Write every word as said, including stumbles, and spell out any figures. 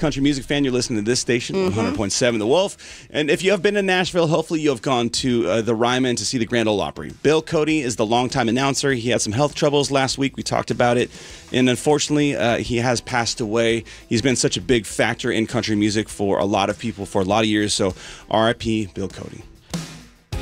country music fan, you're listening to this station, mm-hmm. one hundred point seven The Wolf. And if you have been to Nashville, hopefully you have gone to uh, the Ryman to see the Grand Ole Opry. Bill Cody is the longtime announcer. He had some health troubles last week. We talked about it. And unfortunately, uh, he has passed away. He's been such a big factor in country music for a lot of people for a lot of years. So R I P Bill Cody.